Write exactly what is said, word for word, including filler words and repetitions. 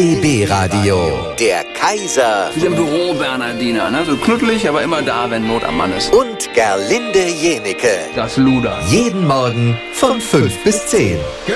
B B-Radio, der Kaiser Wir sind Büro-Bernhardiner, ne? So knuddelig, aber immer da, wenn Not am Mann ist. und Gerlinde Jenike. Das Luder. Jeden Morgen von fünf bis zehn.